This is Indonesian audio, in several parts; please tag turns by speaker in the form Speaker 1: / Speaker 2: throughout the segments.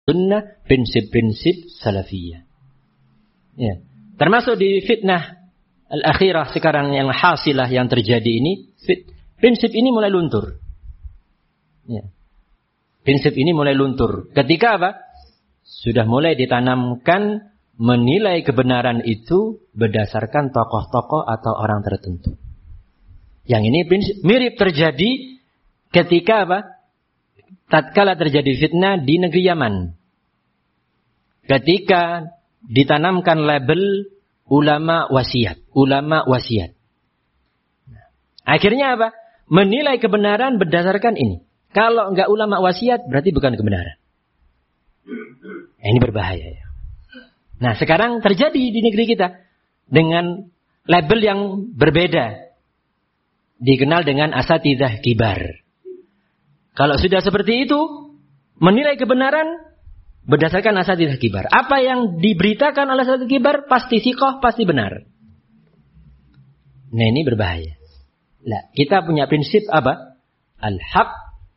Speaker 1: sunnah, prinsip-prinsip salafiyah. Ya. Termasuk di fitnah al-akhirah sekarang yang hasilah yang terjadi ini, prinsip ini mulai luntur. Ya. Prinsip ini mulai luntur. Ketika apa? Sudah mulai ditanamkan menilai kebenaran itu berdasarkan tokoh-tokoh atau orang tertentu. Yang ini prinsip mirip terjadi ketika apa? Tatkala terjadi fitnah di negeri Yaman. Ketika ditanamkan label ulama wasiat. Akhirnya apa? Menilai kebenaran berdasarkan ini. Kalau enggak ulama wasiat berarti bukan kebenaran. Ini berbahaya ya. Nah, sekarang terjadi di negeri kita dengan label yang berbeda. Dikenal dengan asatidzah kibar. Kalau sudah seperti itu, menilai kebenaran berdasarkan asatidzah kibar. Apa yang diberitakan oleh asatidzah kibar pasti thiqah, pasti benar. Nah, ini berbahaya. Nah, kita punya prinsip apa? Al-haq.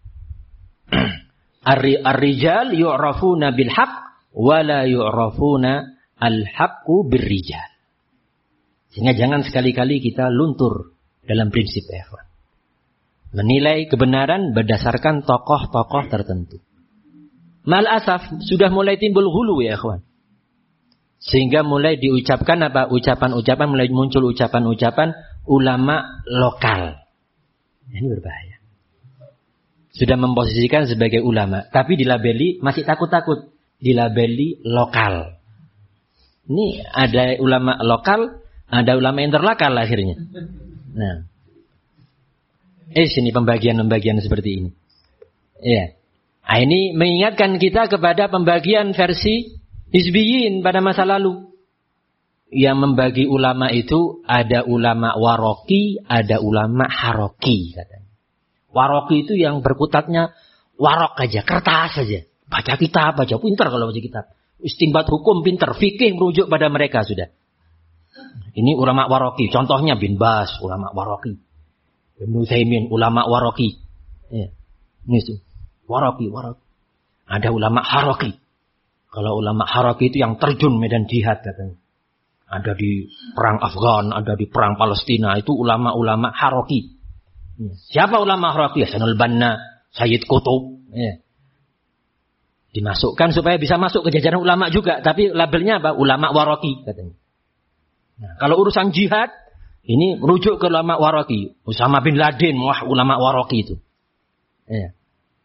Speaker 1: Ar-rijal yu'rafuna bil-haq wa la yu'rafuna al-haqqu bir-rijal. Sehingga jangan sekali-kali kita luntur dalam prinsip ikhwan. Menilai kebenaran berdasarkan tokoh-tokoh tertentu. Mal asaf sudah mulai timbul hulu ya ikhwan. Sehingga mulai diucapkan apa? Ucapan-ucapan, mulai muncul ucapan-ucapan ulama lokal. Ini berbahaya. Sudah memposisikan sebagai ulama, tapi dilabeli masih takut-takut, dilabeli lokal. Ini ada ulama lokal, ada ulama interlokal akhirnya. Nah, sini pembagian-pembagian seperti ini. Ya, nah, ini mengingatkan kita kepada pembagian versi hizbiyin pada masa lalu. Yang membagi ulama itu ada ulama waroki, ada ulama haroki katanya. Waroki itu yang berkutatnya warok aja, kertas aja. Baca kitab, baca pintar kalau baca kitab. Istinbat hukum pintar, fikih merujuk pada mereka sudah. Ini ulama waroki. Contohnya bin Bas, ulama waroki. Ibnu Utsaimin, ulama waroki. Ya. Ini itu. Waroki. Ada ulama haroki. Kalau ulama haroki itu yang terjun medan jihad katanya. Ada di perang Afgan, ada di perang Palestina. Itu ulama-ulama haroki. Siapa ulama haroki? Hasanul Banna, Sayyid Qutub. Ya. Dimasukkan supaya bisa masuk ke jajaran ulama juga. Tapi labelnya apa? Ulama waroki katanya. Nah, kalau urusan jihad, ini merujuk ke ulama waroki. Usama bin Laden, wah ulama waroki itu. Ya.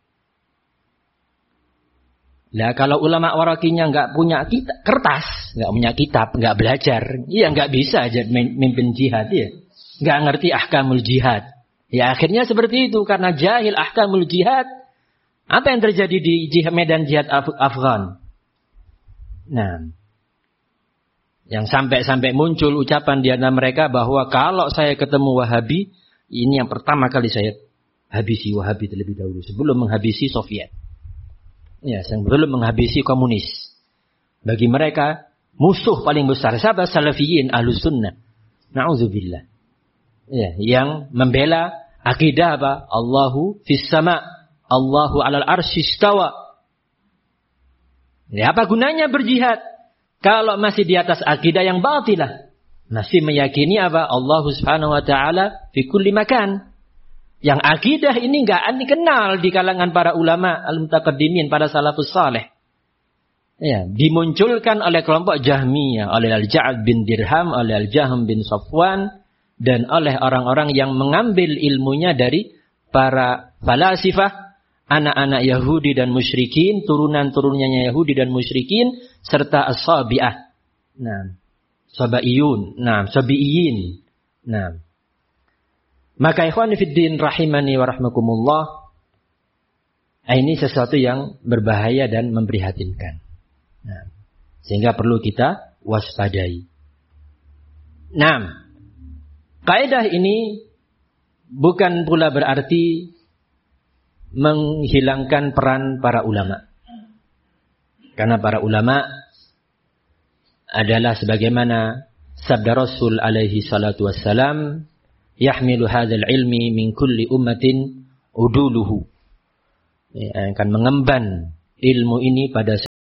Speaker 1: Nah, kalau ulama warokinya nggak punya kertas, nggak punya kitab, nggak belajar, ya nggak bisa aja mimpin jihad ya. Nggak ngerti ahkamul jihad. Ya akhirnya seperti itu karena jahil ahkamul jihad. Apa yang terjadi di medan jihad Afgan? Nah, yang sampai muncul ucapan di antara mereka bahwa kalau saya ketemu Wahabi, ini yang pertama kali saya habisi Wahabi terlebih dahulu sebelum menghabisi Soviet. Ya, sebelum menghabisi komunis. Bagi mereka musuh paling besar siapa? Salafiyin Ahlus Sunnah. Na'udzubillah. Ya, yang membela akidah apa? Allahu fis sama, Allahu 'alal arsy istawa. Ya, apa gunanya berjihad kalau masih di atas akidah yang batilah? Masih meyakini apa? Allah Subhanahu wa taala fi kulli makan. Yang akidah ini enggak dikenal di kalangan para ulama al-mutaqaddimin, para salafus saleh. Ya, dimunculkan oleh kelompok Jahmiyah, oleh Al-Ja'ad bin Dirham, oleh Al-Jahm bin Safwan, dan oleh orang-orang yang mengambil ilmunya dari para falasifah, anak-anak Yahudi dan musyrikin, turunan-turunannya Yahudi dan musyrikin, serta as-sabi'ah. Nah, sabaiyun, nah, sabiiyin. Nah, maka ikhwan fiddin rahimani wa rahmakumullah, ini sesuatu yang berbahaya dan memprihatinkan. Nah, sehingga perlu kita waspadai. Nah, kaidah ini bukan pula berarti menghilangkan peran para ulama. Karena para ulama adalah sebagaimana sabda Rasul alaihi salatu wassalam, yahmilu hadzal ilmi min kulli ummatin uduluhu. Akan mengemban ilmu ini pada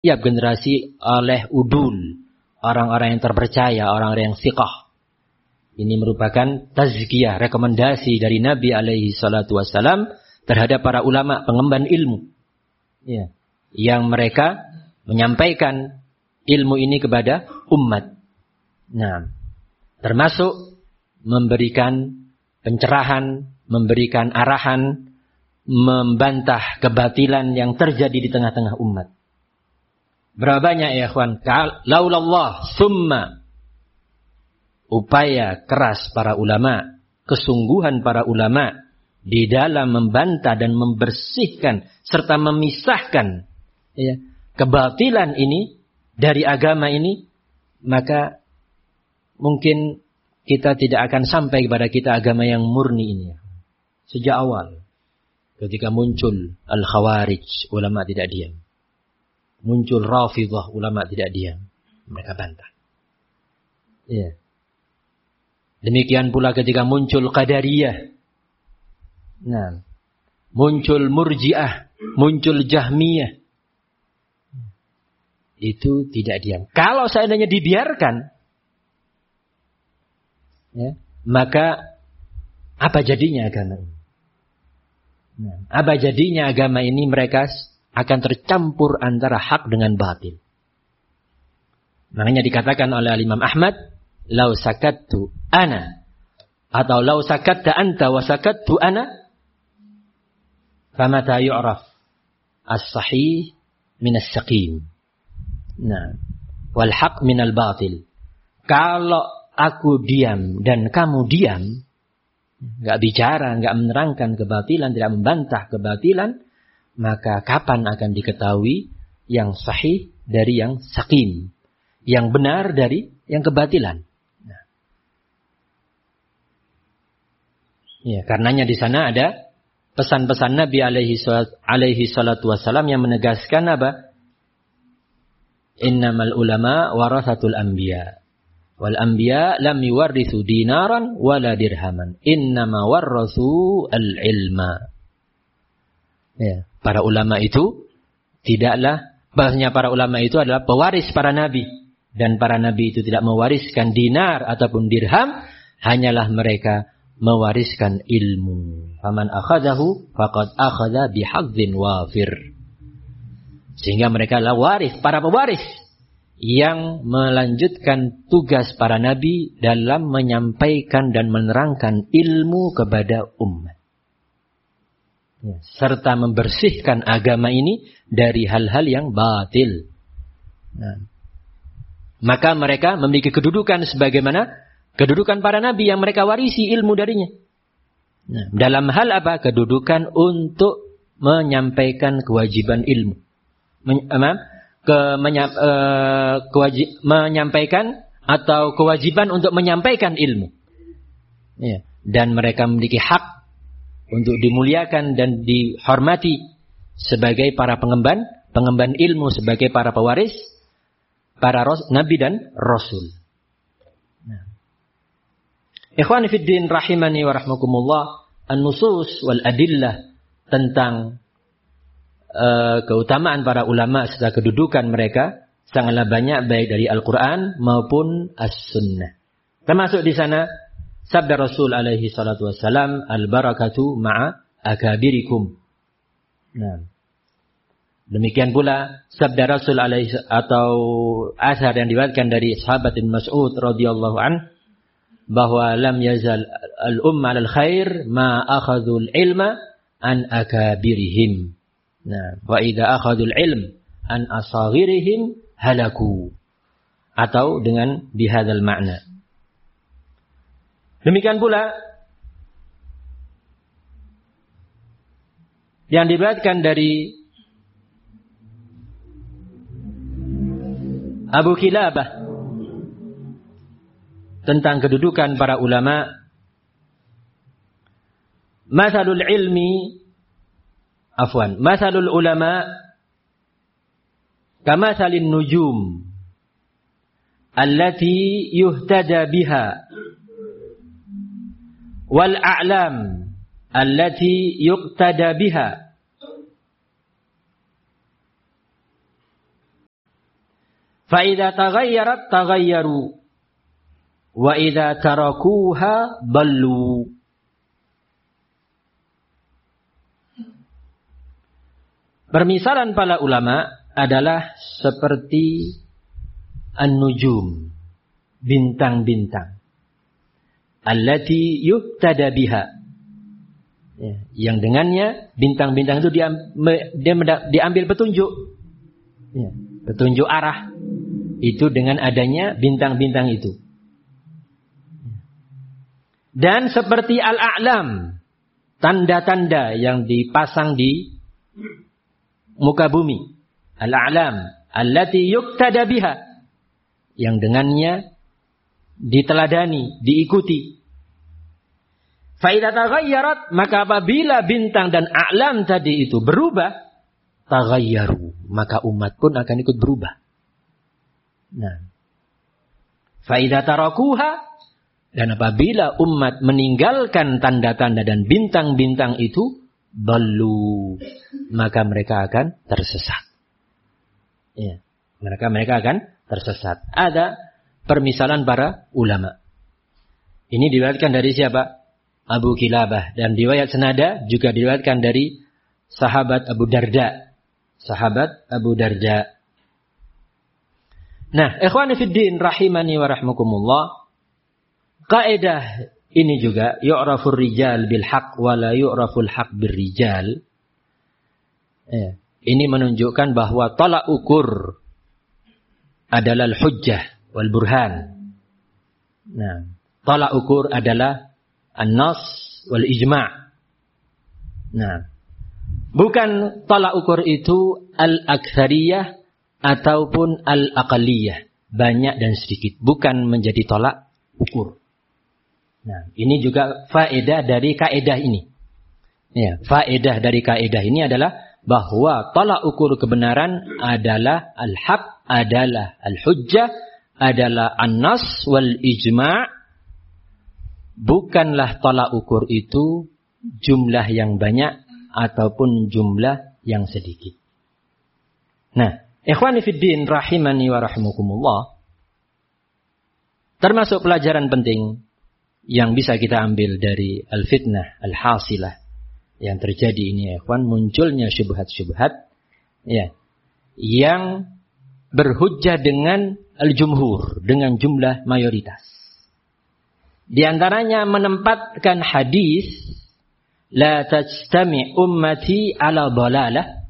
Speaker 1: setiap generasi oleh udul, orang-orang yang terpercaya, orang-orang yang thiqah. Ini merupakan tazkiyah, rekomendasi dari Nabi alaihi salatu wassalam terhadap para ulama pengemban ilmu. Ya. Yang mereka menyampaikan ilmu ini kepada umat. Nah, termasuk memberikan pencerahan, memberikan arahan, membantah kebatilan yang terjadi di tengah-tengah umat. Berapa banyak ya ikhwan? Laulallah summa, upaya keras para ulama, kesungguhan para ulama di dalam membantah dan membersihkan serta memisahkan ya, kebatilan ini dari agama ini, maka mungkin kita tidak akan sampai kepada kita agama yang murni ini. Sejak awal ketika muncul Al-Khawarij, ulama tidak diam. Muncul Rafidhah, ulama tidak diam. Mereka bantah. Ya. Demikian pula ketika muncul Qadariyah. Nah, muncul Murji'ah, muncul Jahmiyah. Itu tidak diam. Kalau seandainya dibiarkan, ya, maka apa jadinya agama ini? Nah, apa jadinya agama ini? Mereka akan tercampur antara hak dengan batil. Makanya dikatakan oleh Imam Ahmad, lau sakattu ana, atau lau sakatta anta wa sakattu ana, famata yu'raf as-sahih min as-saqim. Nah, wal haq min al-batil. Kalau aku diam dan kamu diam, enggak bicara, enggak menerangkan kebatilan, tidak membantah kebatilan, maka kapan akan diketahui yang sahih dari yang saqim, yang benar dari yang kebatilan? Nah. Ya, karenanya di sana ada pesan-pesan Nabi alaihi salatu wassalam yang menegaskan apa? Innamal ulama warathatul anbiya. Wal anbiya lam yuwarrithu dinaran wala dirhaman. Innama warrathu al-ilma. Ya, para ulama itu tidaklah, bahasanya para ulama itu adalah pewaris para nabi, dan para nabi itu tidak mewariskan dinar ataupun dirham, hanyalah mereka mewariskan ilmu. Faman akhadahu faqad akhadha bihadzin wafir. Sehingga mereka adalah waris, para pewaris yang melanjutkan tugas para nabi dalam menyampaikan dan menerangkan ilmu kepada umat. Ya, serta membersihkan agama ini dari hal-hal yang batil. Nah, maka mereka memiliki kedudukan sebagaimana kedudukan para nabi yang mereka warisi ilmu darinya. Nah, dalam hal apa? Kedudukan untuk menyampaikan kewajiban ilmu. Menyampaikan atau kewajiban untuk menyampaikan ilmu. Ya, dan mereka memiliki hak untuk dimuliakan dan dihormati sebagai para pengemban ilmu, sebagai para pewaris para nabi dan rasul. Nah. Ikhwani fid din rahimani wa rahmakumullah, an-nusus wal adillah tentang keutamaan para ulama serta kedudukan mereka sangatlah banyak, baik dari Al-Quran maupun As-Sunnah. Termasuk di sana sabda Rasul alaihi salatu wassalam, al-barakatu ma'a akabirikum. Nah, demikian pula sabda Rasul alaihi, atau asar yang diriwayatkan dari sahabat Ibnu Mas'ud radhiyallahu an, bahwa lam yazal al-umma al khair ma akhadhul ilma an akabirihim. Nah, wa idza akhadul ilm an asaghirihim halaku. Atau dengan bihadzal makna. Demikian pula yang diriwayatkan dari Abu Kilabah tentang kedudukan para ulama. Mathalul ulama kamathalin nujum allati yuhtada biha wal a'lam allati yuqtada biha. Fa idza taghayyarat taghayyaru wa idza tarakuha dallu. Permisalan para ulama adalah seperti an-nujum, bintang-bintang. Allati yuqtada biha. Ya, yang dengannya bintang-bintang itu diambil petunjuk. Ya, petunjuk arah. Itu dengan adanya bintang-bintang itu. Dan seperti al-a'lam, tanda-tanda yang dipasang di muka bumi. Al-a'lam allati yuqtada biha, yang dengannya diteladani, diikuti. Fa idza taghayyarat, maka apabila bintang dan a'lam tadi itu berubah, taghayyaru, maka umat pun akan ikut berubah. Nah, fa idza tarakuha, dan apabila umat meninggalkan tanda-tanda dan bintang-bintang itu, ballu, maka mereka akan tersesat. Ya, mereka akan tersesat. Ada permisalan para ulama. Ini diriwayatkan dari siapa? Abu Kilabah. Dan riwayat senada juga diriwayatkan dari sahabat Abu Darda. Sahabat Abu Darda. Nah, ikhwani fiddin rahimani wa rahmukumullah. Kaidah ini juga yu'rafur rijal bil haqq wa la yu'raful haqq bir rijal. Ini menunjukkan bahwa tolak ukur adalah al-hujjah wal burhan. Nah, tolak ukur adalah an-nas wal ijma'. Nah, bukan tolak ukur itu al-aktsariyah ataupun al-aqalliyah, banyak dan sedikit, bukan menjadi tolak ukur. Nah, ini juga faedah dari kaidah ini. Ya, faedah dari kaidah ini adalah bahwa tolak ukur kebenaran adalah al-haq, adalah al-hujjah, adalah an-nas wal ijma'. Bukanlah tolak ukur itu jumlah yang banyak ataupun jumlah yang sedikit. Nah, ikhwani fiddin rahimani wa rahimakumullah. Termasuk pelajaran penting yang bisa kita ambil dari al-fitnah al-hasilah yang terjadi ini, ya ikhwan, munculnya syubhat-syubhat ya, yang berhujjah dengan al-jumhur, dengan jumlah mayoritas. Di antaranya menempatkan hadis la tajtami ummati ala dhalalah,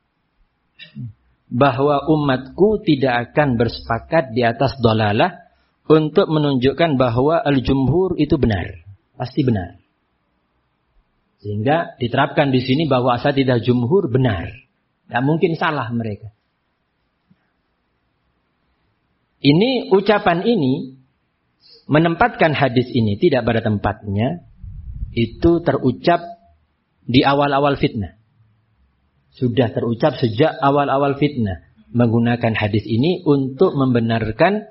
Speaker 1: bahwa umatku tidak akan bersepakat di atas dhalalah, untuk menunjukkan bahwa al-jumhur itu benar, pasti benar. Sehingga diterapkan di sini bahwa asatidzah jumhur benar, tidak mungkin salah mereka. Ini ucapan ini menempatkan hadis ini tidak pada tempatnya, itu terucap di awal-awal fitnah. Sudah terucap sejak awal-awal fitnah, menggunakan hadis ini untuk membenarkan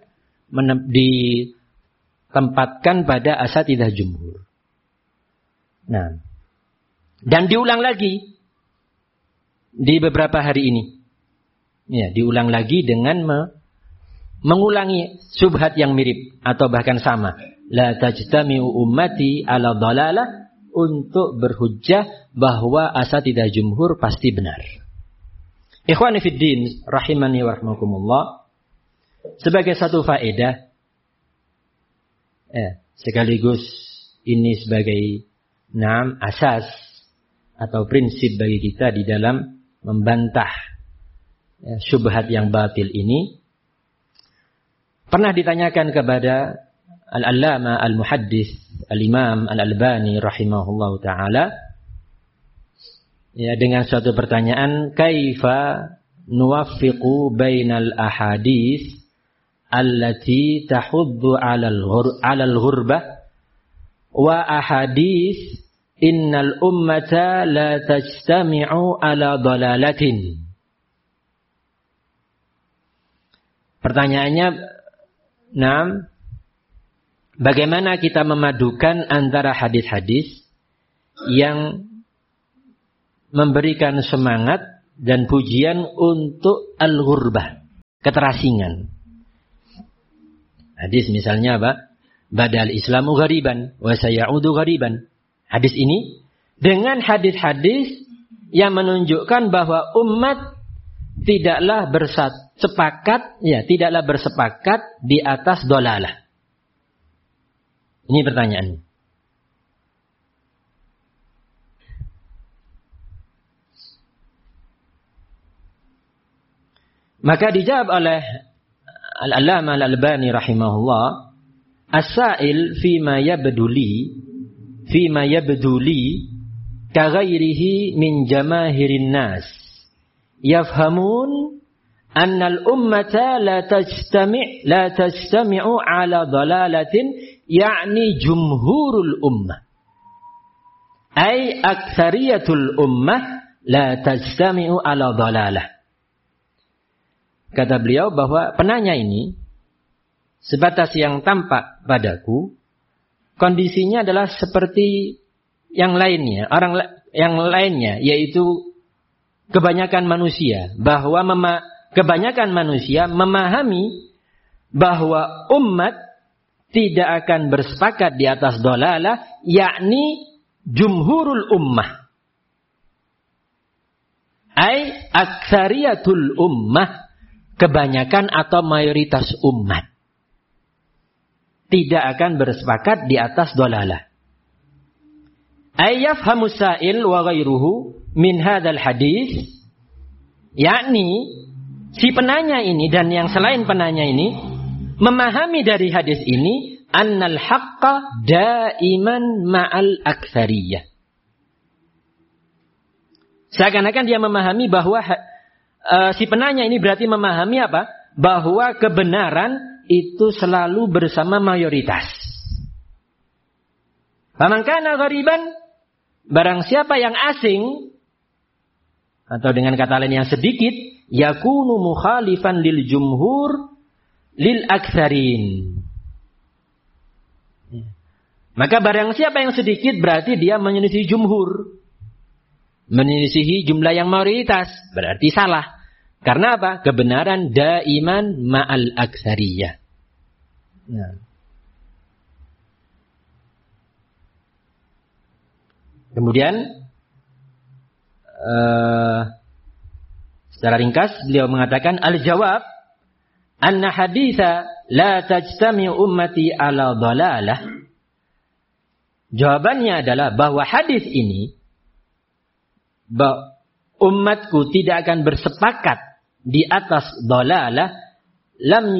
Speaker 1: ditempatkan pada asatidzah jumhur. Nah, dan diulang lagi di beberapa hari ini. Ya, diulang lagi dengan mengulangi syubhat yang mirip atau bahkan sama. La tajtami'u ummati ala dhalalah, untuk berhujjah bahwa asatidzah jumhur pasti benar. Ikhwani fiddin rahimani wa rahmakumullah. Sebagai satu faedah, sekaligus ini sebagai asas atau prinsip bagi kita di dalam membantah syubhat yang batil ini. Pernah ditanyakan kepada al-allama al-muhaddis al-imam al-albani rahimahullahu ta'ala, ya, dengan suatu pertanyaan, kaifa nuwaffiqu bainal ahadits allati tahuddu 'alal ghurbah wa ahadits innal ummata la tajtami'u 'ala dhalalatin. Pertanyaannya, bagaimana kita memadukan antara hadis-hadis yang memberikan semangat dan pujian untuk al-ghurbah, keterasingan. Hadis misalnya apa? Badal Islamu ghariban wa sayaudu ghariban. Hadis ini dengan hadis-hadis yang menunjukkan bahwa umat tidaklah bersepakat di atas dolalah. Ini pertanyaannya. Maka dijawab oleh Al-Allamah Al-Albani rahimahullah, as-sa'il fima yabduli kaghairihi min jamahirin nas yafhamun anna al-ummata la tajtami'u ala dalalatin ya'ni jumhurul ummah ay aktsariyatul ummah la tajtami'u ala dalalah. Kata beliau bahwa penanya ini sebatas yang tampak padaku, kondisinya adalah seperti yang lainnya, yang lainnya, yaitu kebanyakan manusia, bahwa kebanyakan manusia memahami bahwa umat tidak akan bersepakat di atas dolalah, yakni jumhurul ummah, ay aktsariyatul ummah, kebanyakan atau mayoritas umat tidak akan bersepakat di atas dolalah. Ayyafhamu sa'il wa ghairuhu min hadzal hadis, yakni si penanya ini dan yang selain penanya ini memahami dari hadis ini annal haqqa daiman ma'al aktsariyah. Seakan-akan dia memahami bahwa si penanya ini berarti memahami apa? Bahwa kebenaran itu selalu bersama mayoritas. Faman kana ghariban, barang siapa yang asing, atau dengan kata lain yang sedikit, yakunu mukhalifan lil jumhur lil aktsarin. Maka barang siapa yang sedikit berarti dia menyelisihi jumhur, menyelisihi jumlah yang mayoritas, berarti salah. Karena apa? Kebenaran daiman ma'al aktsariyah. Nah. Kemudian secara ringkas beliau mengatakan al-jawab anna haditha la tajtami ummati ala dhalalah. Jawabannya adalah bahwa hadis ini umatku tidak akan bersepakat di atas dhalalah lam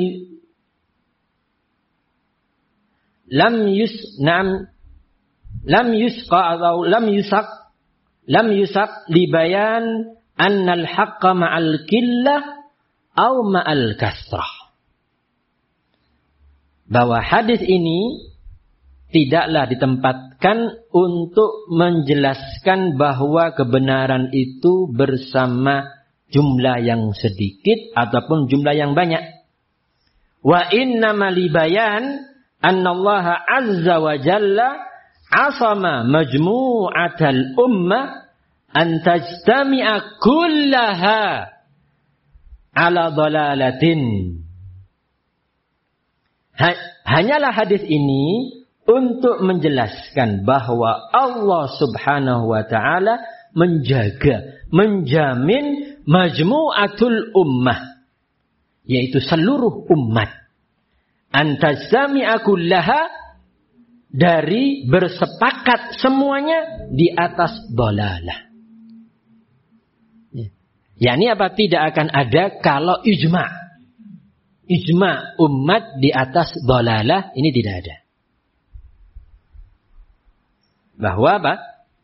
Speaker 1: yusaq li bayan annal haqqa ma'al qillah au ma'al kasrah. Bahwa hadis ini tidaklah ditempatkan untuk menjelaskan bahwa kebenaran itu bersama jumlah yang sedikit ataupun jumlah yang banyak. Wa innama li bayan annallaha azza wa jalla asama majmu'atal ummah an tajtami'a kullaha ala dhalalatin. Hanyalah hadis ini untuk menjelaskan bahwa Allah subhanahu wa ta'ala menjamin majmu'atul ummah, yaitu seluruh umat, antajami'a kullaha, dari bersepakat semuanya di atas dhalalah. Yakni apa? Tidak akan ada kalau ijma' umat di atas dhalalah, ini tidak ada. Bahwa apa?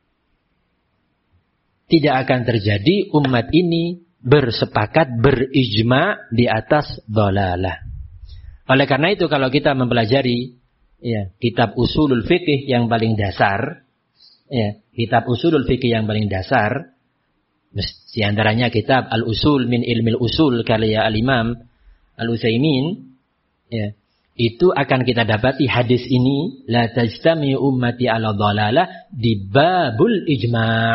Speaker 1: Tidak akan terjadi umat ini bersepakat, berijma' di atas dhalalah. Oleh karena itu kalau kita mempelajari kitab usulul fikih yang paling dasar, kitab usulul fikih yang paling dasar, di antaranya kitab Al-Usul min Ilmil Usul karya Al-Imam Al-Utsaimin, itu akan kita dapati hadis ini la tajtami ummati ala dhalalah di babul ijma'.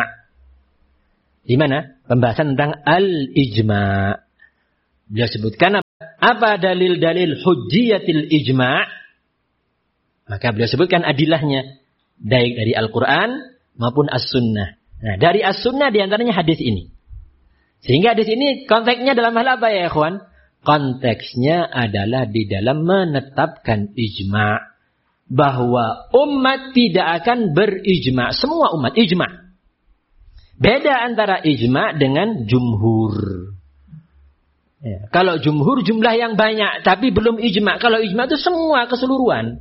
Speaker 1: Di mana? Pembahasan tentang al-ijma'. Beliau sebutkan Apa dalil-dalil hujjiyatil ijma'? Maka beliau sebutkan adilahnya. Baik dari Al-Quran maupun As-Sunnah. Nah, dari As-Sunnah diantaranya hadis ini. Sehingga hadis ini konteksnya dalam hal apa ya ikhwan? Konteksnya adalah di dalam menetapkan ijma'. Bahwa umat tidak akan berijma'. Semua umat ijma'. Beda antara ijma' dengan jumhur. Ya, kalau jumhur jumlah yang banyak. Tapi belum ijma'. Kalau ijma' itu semua keseluruhan.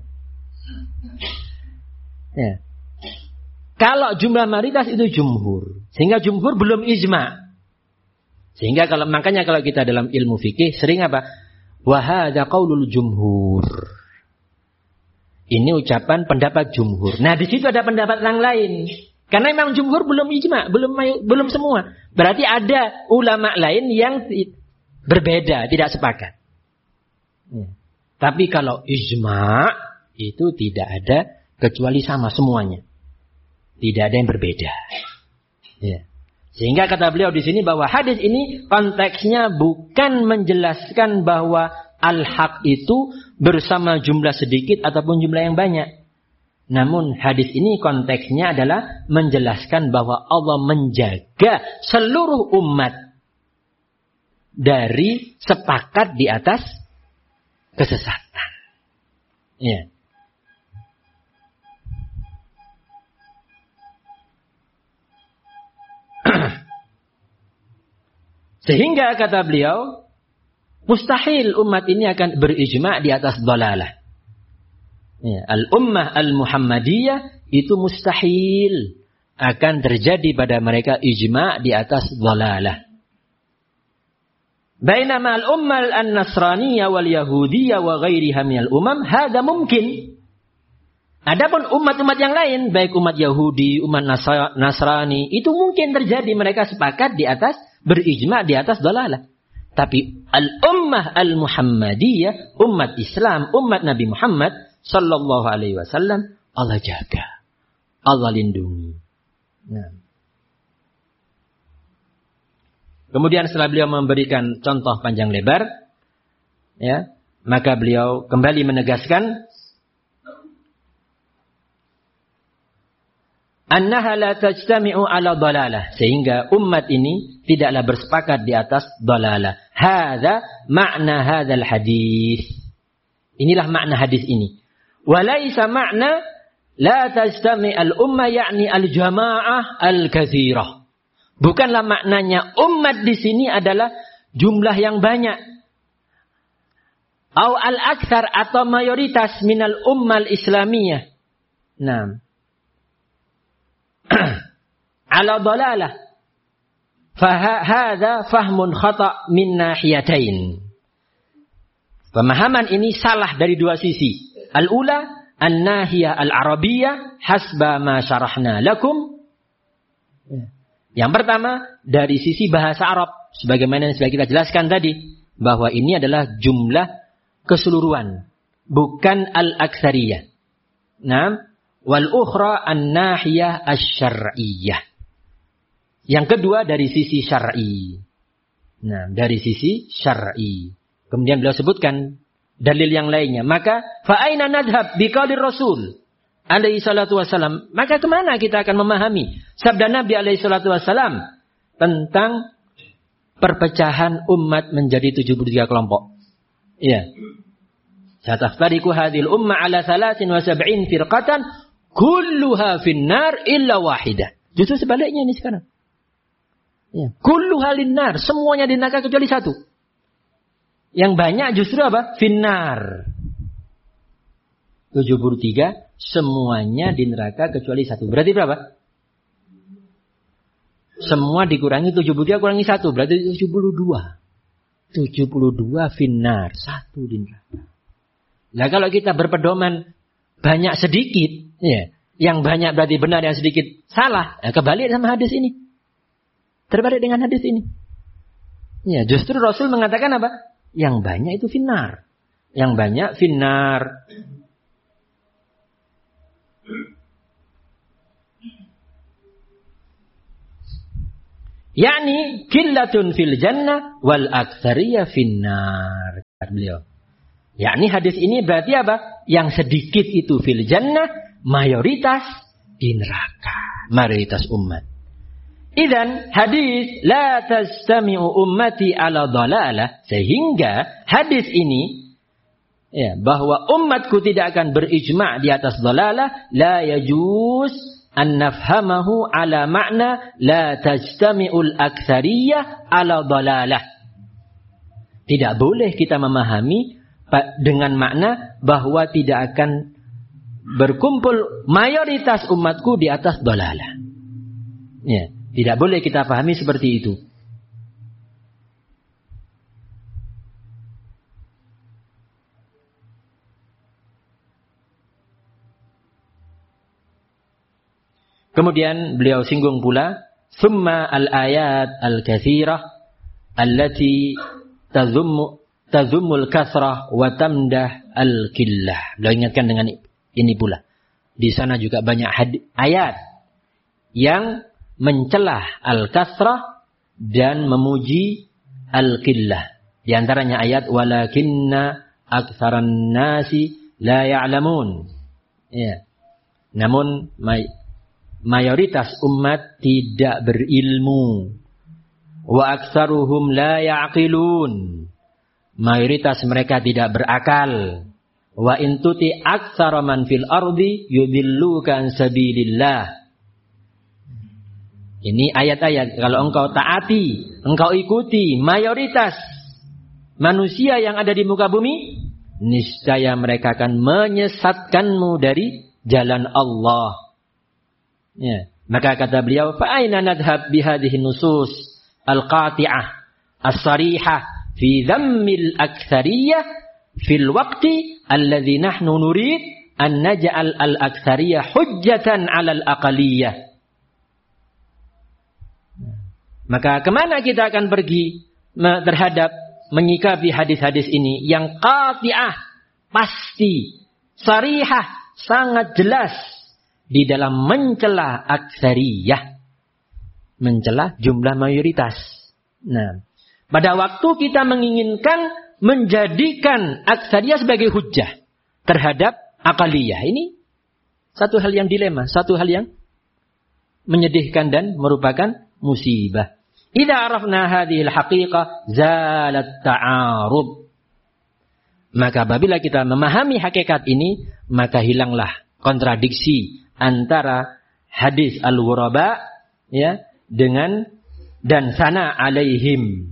Speaker 1: Ya. Kalau jumlah mayoritas itu jumhur. Sehingga jumhur belum ijma'. Sehingga makanya kalau kita dalam ilmu fikih sering apa? Wa hadza qaulul jumhur. Ini ucapan pendapat jumhur. Nah, di situ ada pendapat yang lain. Karena memang jumhur belum ijma', belum semua. Berarti ada ulama lain yang berbeda, tidak sepakat. Ya. Tapi kalau ijma' itu tidak ada kecuali sama semuanya. Tidak ada yang berbeda. Ya. Sehingga kata beliau di sini bahwa hadis ini konteksnya bukan menjelaskan bahwa al-haq itu bersama jumlah sedikit ataupun jumlah yang banyak. Namun hadis ini konteksnya adalah menjelaskan bahwa Allah menjaga seluruh umat dari sepakat di atas kesesatan. Ya. Sehingga kata beliau, mustahil umat ini akan berijma' di atas dhalalah. Ya, al-ummah al-Muhammadiyah itu mustahil akan terjadi pada mereka ijma' di atas dhalalah. Bainama al-ummah al-Nasraniyah wal Yahudiyah wa ghairiha minal umam, hadza mungkin. Adapun umat-umat yang lain, baik umat Yahudi, umat Nasrani, itu mungkin terjadi mereka sepakat di atas berijma' di atas dhalalah. Tapi al-ummah al-Muhammadiyah, umat Islam, umat Nabi Muhammad sallallahu alaihi wasallam, Allah jaga. Allah lindungi. Nah. Kemudian setelah beliau memberikan contoh panjang lebar, ya, maka beliau kembali menegaskan annaha la tajtami'u ala dhalalah, sehingga umat ini tidaklah bersepakat di atas dhalalah. Hadza makna hadzal hadis. Inilah makna hadis ini. Walaysa makna la tajtami' al-ummah yakni al-jamaah al-katsirah. Bukanlah maknanya umat di sini adalah jumlah yang banyak. Au al-aktsar atau mayoritas minal ummah al-islamiyah. Nah. Ala dhalalah. Fahadha fahmun khata' min nahiyatain. Pemahaman ini salah dari dua sisi. Al-ula an-nahiyah al-arabiyyah hasba ma syarahna lakum. Yang pertama dari sisi bahasa Arab, sebagaimana yang sudah kita jelaskan tadi, bahwa ini adalah jumlah keseluruhan, bukan al-aktsariyah. Nah, wal ukhra an-nahiyah asy-syar'iyyah. Yang kedua dari sisi syar'i. Nah, dari sisi syar'i. Kemudian beliau sebutkan dalil yang lainnya. Maka fa aina nadhhab biqaulir Rasul alaihi salatu wasalam? Maka kemana kita akan memahami sabda Nabi alaihi salatu wasalam tentang perpecahan umat menjadi 73 kelompok? Iya. Sataftariqu hadhil umma ala 73 firqatan kulluha finnar illa wahidah. Justru sebaliknya ini sekarang. Ya. Kulluha linnar, semuanya di neraka kecuali satu. Yang banyak justru apa? Finnar. 73 semuanya di neraka kecuali satu. Berarti berapa? Semua dikurangi 73 kurangi 1 berarti 72. 72 finnar, satu di neraka. Nah, kalau kita berpedoman banyak sedikit, ya, yang banyak berarti benar, yang sedikit salah. Nah, kebalik sama hadis ini. Terbalik dengan hadis ini. Ya, justru Rasul mengatakan apa? Yang banyak itu finnar. Yang banyak finnar. Yakni qillatun fil jannah wal aktsariyah finnar. beliau. Yakni hadis ini berarti apa? Yang sedikit itu fil jannah, mayoritas di neraka. Mayoritas umat. Idzan hadis la tastami'u ummati ala dhalalah, sehingga hadis ini ya, bahwa umatku tidak akan berijma' di atas dhalalah, la yajuz an nafhamahu ala makna la tajtami'ul aktsariyah ala dhalalah. Tidak boleh kita memahami dengan makna bahwa tidak akan berkumpul mayoritas umatku di atas dhalalah. Ya. Tidak boleh kita pahami seperti itu. Kemudian beliau singgung pula, summa al-ayat al-katsirah allati tazummul kasrah wa tamdah al-qillah. Beliau ingatkan dengan ini pula. Di sana juga banyak ayat yang mencelah al-kasrah dan memuji al-qillah. Di antaranya ayat walakinna aktsaran nasi la ya'lamun. Ya. Namun mayoritas umat tidak berilmu. Wa aktsaruhum la ya'qilun. Mayoritas mereka tidak berakal. Wa in tuti aktsara man fil ardi yudilluka an sabilillah. Ini ayat-ayat, kalau engkau taati, engkau ikuti mayoritas manusia yang ada di muka bumi, niscaya mereka akan menyesatkanmu dari jalan Allah. Ya. Maka kata beliau, fa'aina nadhab bihadhihi nusus al-qati'ah as-sarihah fi dhammil aktsariyah fil waqti alladhi nahnu nurid an naj'al al-aktsariyah hujjatan 'alal aqaliyah. Maka kemana kita akan pergi terhadap menyikapi hadis-hadis ini yang qati'ah, pasti, sarihah, sangat jelas di dalam mencela aktsariyah, mencela jumlah mayoritas. Nah, pada waktu kita menginginkan menjadikan aktsariyah sebagai hujjah terhadap aqaliyah, ini satu hal yang dilema, satu hal yang menyedihkan dan merupakan musibah. Idza arafna hadhil haqiqah zalat ta'arud. Maka apabila kita memahami hakikat ini, maka hilanglah kontradiksi antara hadis al-ghuraba ya dengan dan sana alaihim.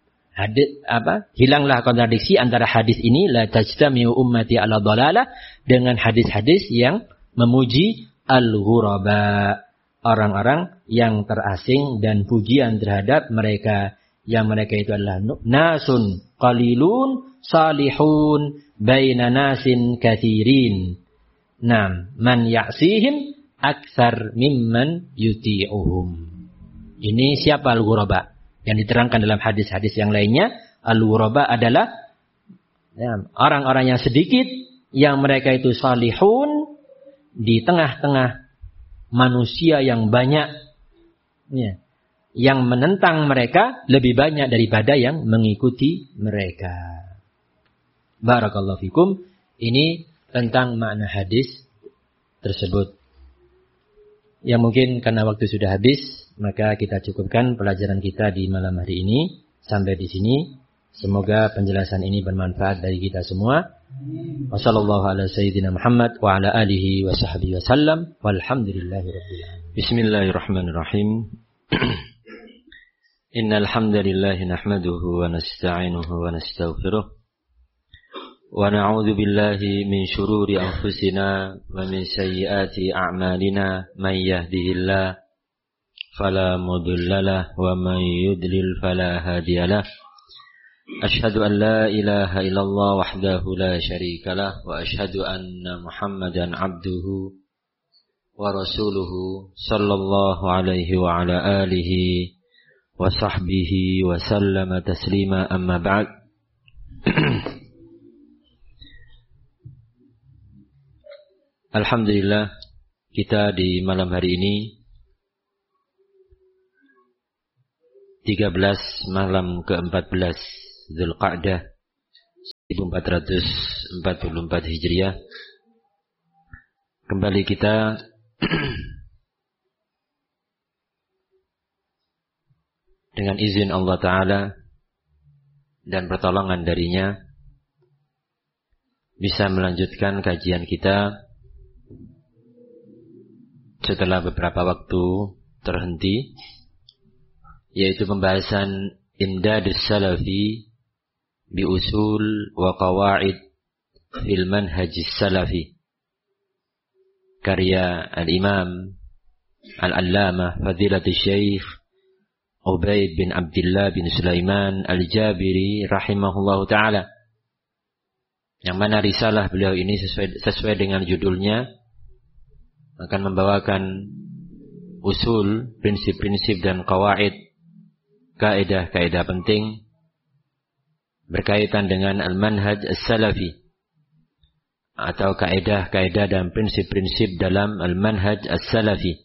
Speaker 1: Hilanglah kontradiksi antara hadis ini la tajtami'u ummati ala dhalalah dengan hadis-hadis yang memuji al-ghuraba, orang-orang yang terasing dan pujian terhadap mereka, yang mereka itu adalah nasun qalilun salihun baina nasin katsirin. Nam man ya'sihim aktsar mimman yuti'uhum. Ini siapa al-ghuraba? Yang diterangkan dalam hadis-hadis yang lainnya, al-ghuraba adalah ya, orang-orang yang sedikit yang mereka itu salihun di tengah-tengah manusia yang banyak ya, yang menentang mereka lebih banyak daripada yang mengikuti mereka. Barakallahu fikum. Ini tentang makna hadis tersebut. Yang mungkin karena waktu sudah habis, maka kita cukupkan pelajaran kita di malam hari ini sampai di sini. Semoga penjelasan ini bermanfaat bagi kita semua. Wassallallahu ala sayyidina Muhammad wa ala alihi wa sahbihi wasallam walhamdulillahi rabbil alamin.
Speaker 2: Bismillahirrahmanirrahim. Innal hamdalillahi nahmaduhu wa nasta'inuhu wa nastaghfiruh wa na'udzu billahi min shururi anfusina wa min sayyiati a'malina. May yahdihillahu fala mudilla lahu wa may yudlil fala hadiyalah. Ashhadu an la ilaha illallah wahdahu la syarika lah wa ashhadu anna Muhammadan abduhu wa rasuluhu sallallahu alaihi wa ala alihi wa sahbihi wa sallama taslima, amma ba'd. Alhamdulillah, kita di malam hari ini 13 malam ke-14 Dzulqa'dah 1444 Hijriah. Kembali kita dengan izin Allah Ta'ala dan pertolongan darinya bisa melanjutkan kajian kita setelah beberapa waktu terhenti, yaitu pembahasan Imdadus Salafi bi usul wa qawaid fil manhajis salafi, karya Al-Imam Al-Allamah Fadilatul Syekh Ubaid bin Abdullah bin Sulaiman Al-Jabiri rahimahullahu ta'ala, yang mana risalah beliau ini sesuai dengan judulnya akan membawakan usul, prinsip-prinsip dan qawaid, kaidah-kaidah penting berkaitan dengan al-manhaj as-salafi, atau kaidah-kaidah dan prinsip-prinsip dalam al-manhaj as-salafi.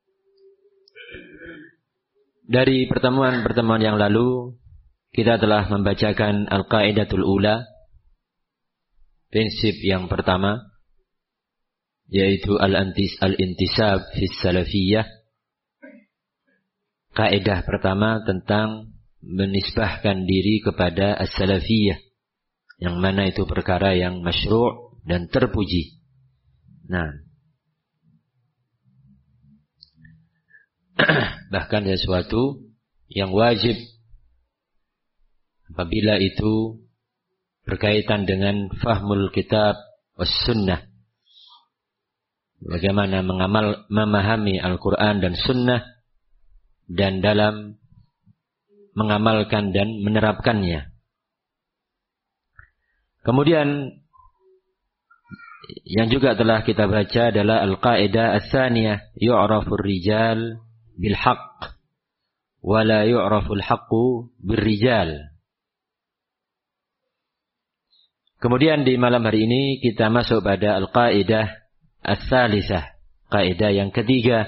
Speaker 2: Dari pertemuan-pertemuan yang lalu kita telah membacakan al-qaidatul ula, prinsip yang pertama, yaitu al-intisab fis salafiyah. Kaidah pertama tentang menisbahkan diri kepada as-salafiyah, yang mana itu perkara yang masyru' dan terpuji. Nah, bahkan sesuatu yang wajib apabila itu berkaitan dengan fahmul kitab was sunnah, bagaimana memahami Al-Quran dan sunnah, dan dalam mengamalkan dan menerapkannya. Kemudian yang juga telah kita baca adalah al-qaidah ats-tsaniyah, yu'rafur rijal bil haqq wa la yu'raful haqqu bir rijal. Kemudian di malam hari ini kita masuk pada al-qaidah ats-tsalisah, kaidah yang ketiga,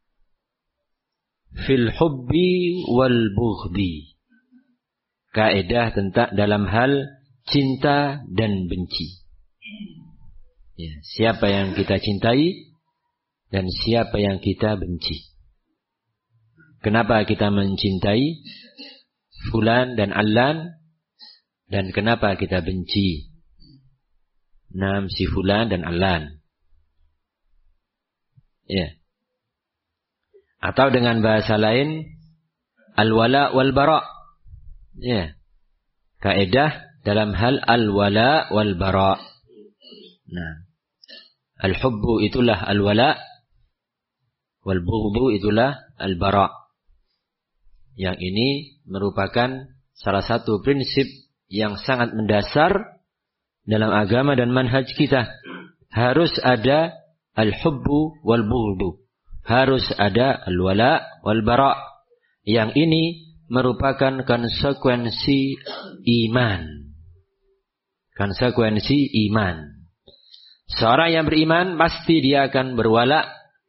Speaker 2: fil hubbi wal bughdi, kaidah tentang dalam hal cinta dan benci. Ya, siapa yang kita cintai dan siapa yang kita benci. Kenapa kita mencintai fulan dan allan, dan kenapa kita benci si fulan dan allan. Ya. Atau dengan bahasa lain, al-wala wal bara. Ya. Kaidah dalam hal al-wala wal bara. Nah, al-hubbu itulah al-wala, wal bughdu itulah al-bara. Yang ini merupakan salah satu prinsip yang sangat mendasar dalam agama dan manhaj kita. Harus ada al-hubbu wal bughdu. Harus ada al-wala wal bara. Yang ini merupakan konsekuensi iman. Konsekuensi iman. Seorang yang beriman pasti dia akan berwala.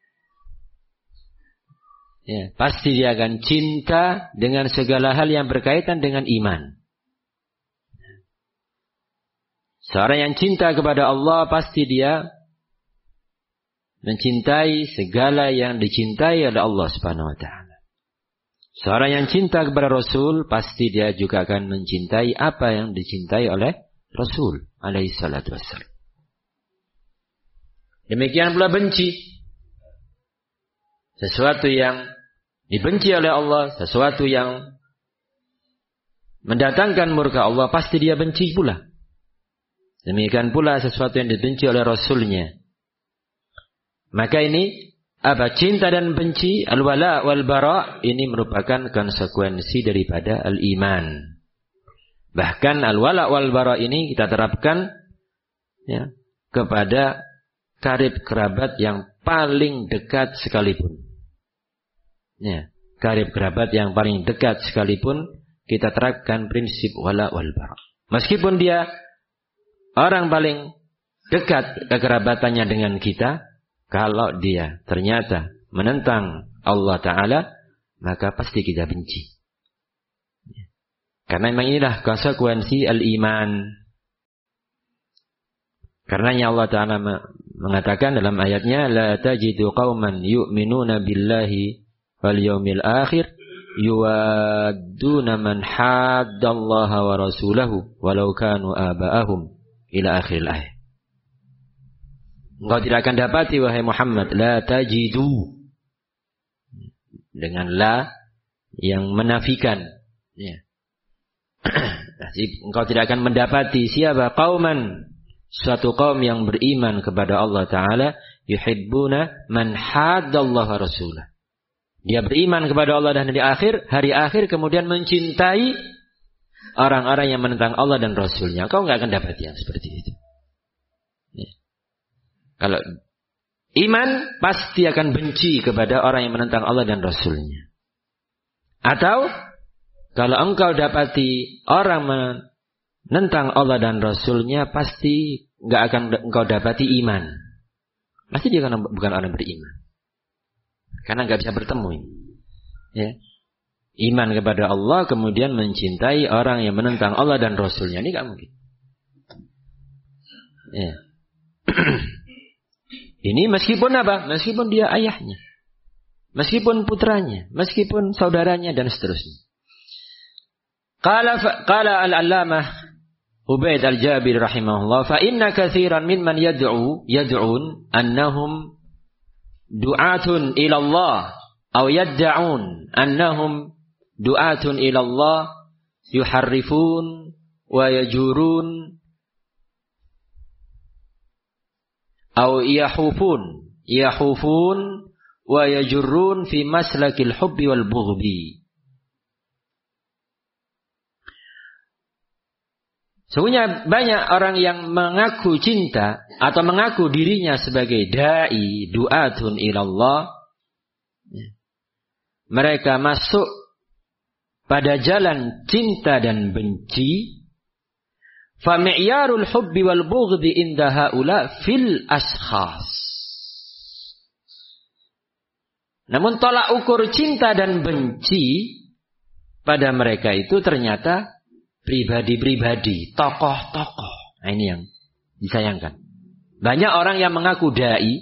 Speaker 2: Ya, pasti dia akan cinta dengan segala hal yang berkaitan dengan iman. Seorang yang cinta kepada Allah pasti dia mencintai segala yang dicintai oleh Allah Subhanahu wa taala. Seorang yang cinta kepada Rasul pasti dia juga akan mencintai apa yang dicintai oleh Rasul alaihi salatu wassalam. Demikian pula benci. Sesuatu yang dibenci oleh Allah, sesuatu yang mendatangkan murka Allah, pasti dia benci pula. Demikian pula sesuatu yang dibenci oleh Rasulnya. Maka ini cinta dan benci, al-wala wal bara, ini merupakan konsekuensi daripada al-iman. Bahkan al-wala wal bara ini kita terapkan ya, kepada karib kerabat yang paling dekat sekalipun. Ya, karib kerabat yang paling dekat sekalipun kita terapkan prinsip wala wal bara. Meskipun dia orang paling dekat kekerabatannya dengan kita, kalau dia ternyata menentang Allah Ta'ala, maka pasti kita benci. Karena memang inilah konsekuensi al-iman. Karenanya Allah Ta'ala mengatakan dalam ayatnya, La tajidu qawman yu'minuna billahi wal yawmil akhir yuwadduna man haddallaha wa rasulahu walau kanu aba'ahum ila akhiril ayat. Engkau tidak akan dapati wahai Muhammad, la tajidu, dengan la yang menafikan, ya. Engkau tidak akan mendapati siapa? Qauman, suatu kaum yang beriman kepada Allah Ta'ala, yuhibbuna man haddallaha rasulah. Dia beriman kepada Allah dan hari akhir kemudian mencintai orang-orang yang menentang Allah dan Rasulnya. Kau nggak akan dapat yang seperti itu. Ya. Kalau iman pasti akan benci kepada orang yang menentang Allah dan Rasulnya. Atau kalau engkau dapati orang menentang Allah dan Rasulnya, pasti nggak akan engkau dapati iman. Pasti dia bukan orang beriman. Karena nggak bisa bertemu ini. Ya. Iman kepada Allah kemudian mencintai orang yang menentang Allah dan Rasulnya, ini nggak mungkin. Ya. Ini meskipun apa? Meskipun dia ayahnya, meskipun putranya, meskipun saudaranya dan seterusnya. Qala al-allamah Ubaid al-Jabir rahimahullah, fa inna katsiran mimman yad'un annahum du'atun ila Allah aw yad'un annahum du'atun ila Allah yuharrifun wa yajurun aw yahufun wa yajurun fi maslakil hubbi wal bughdi. Sesungguhnya banyak orang yang mengaku cinta atau mengaku dirinya sebagai da'i, du'atun ilallah. Mereka masuk pada jalan cinta dan benci. Fami'yarul hubbi wal bughdi inda haula fil ashkhas. Namun tolak ukur cinta dan benci pada mereka itu ternyata pribadi-pribadi, tokoh-tokoh. Nah, ini yang disayangkan. Banyak orang yang mengaku da'i,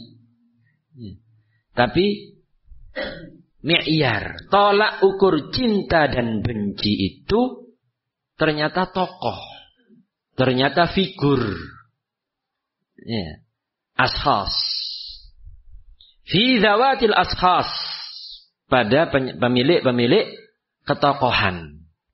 Speaker 2: tapi mi'yar, tolak ukur cinta dan benci itu ternyata tokoh, ternyata figur, ya. Ashas. Fi zawatil ashas, pada pemilik-pemilik ketokohan.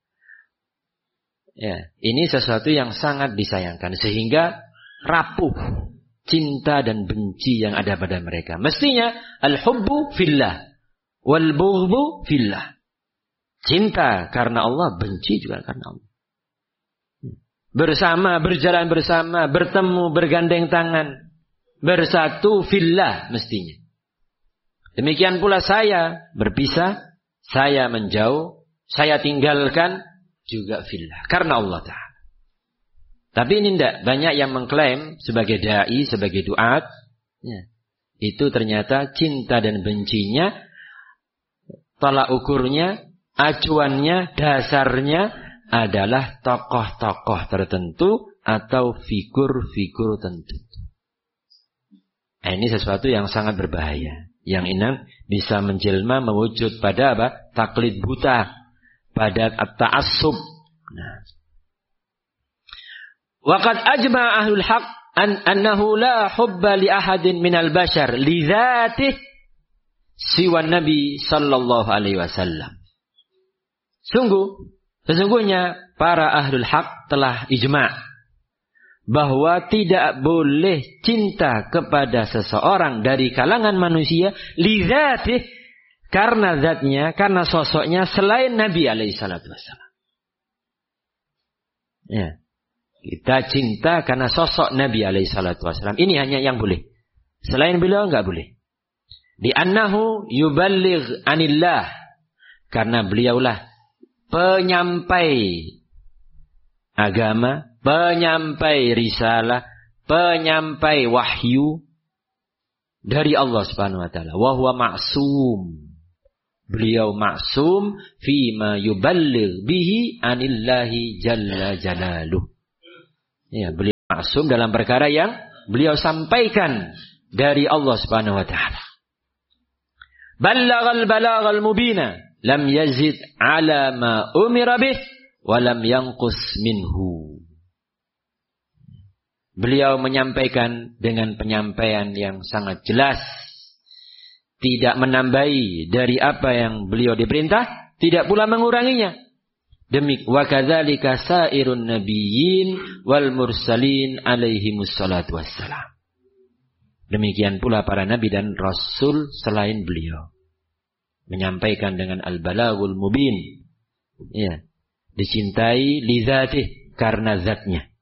Speaker 2: Ya, ini sesuatu yang sangat disayangkan sehingga rapuh cinta dan benci yang ada pada mereka. Mestinya al-hubbu fillah wal bughdu fillah. Cinta karena Allah, benci juga karena Allah. Bersama, berjalan bersama, bertemu, bergandeng tangan, bersatu fillah mestinya. Demikian pula saya berpisah, saya menjauh, saya tinggalkan juga fillah, karena Allah Ta'ala. Tapi ini tidak, banyak yang mengklaim sebagai da'i, sebagai du'at, ya. Itu ternyata cinta dan bencinya, tolak ukurnya, acuannya, dasarnya adalah tokoh-tokoh tertentu atau figur-figur tertentu. Nah, ini sesuatu yang sangat berbahaya, yang ini bisa menjelma mewujud pada apa? Taklid buta, pada at-ta'assub. Nah. Waqad ajma'a ahlul haqq annahu la hubba li ahadin minal bashar li dzatihi siwa Nabi sallallahu alaihi wasallam. Sesungguhnya para ahlul haqq telah ijma' bahwa tidak boleh cinta kepada seseorang dari kalangan manusia li dzatihi, karena zatnya, karena sosoknya selain Nabi alaihi salatu wassalam. Ya. Kita cinta karena sosok Nabi alaihi salatu wassalam. Ini hanya yang boleh. Selain beliau enggak boleh. Li'annahu yuballigh anillah. Karena beliaulah penyampai agama, penyampai risalah, penyampai wahyu dari Allah Subhanahu wa taala. Wa huwa ma'sum. Beliau maksum fima yuballigh bihi anillahi jalla jalaluh. Ya, beliau maksum dalam perkara yang beliau sampaikan dari Allah Subhanahu wa taala. Ballaghal balagha al-mubina lam yazid ala ma umira bih wa lam yanqus minhu. Beliau menyampaikan dengan penyampaian yang sangat jelas, tidak menambahi dari apa yang beliau diperintah, tidak pula menguranginya. Wa kadzalika sairun nabiyyin wal mursalin alaihimus salatu wassalam. Demikian pula para nabi dan rasul selain beliau. Menyampaikan dengan al-balaghul mubin. Ya, dicintai li dzatih, karena zatnya.